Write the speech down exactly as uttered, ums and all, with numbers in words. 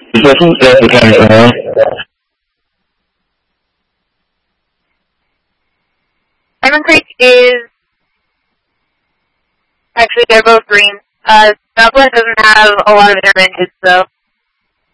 Second, uh, Diamond Creek is, actually they're both green. Uh, Southwest doesn't have a lot of interventions though.